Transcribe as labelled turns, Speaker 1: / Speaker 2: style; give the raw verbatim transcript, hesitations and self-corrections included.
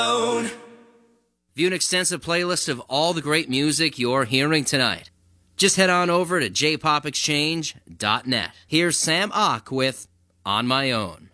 Speaker 1: View an extensive playlist of all the great music you're hearing tonight. Just head on over to j pop exchange dot net. Here's Sam Ock with On My Own.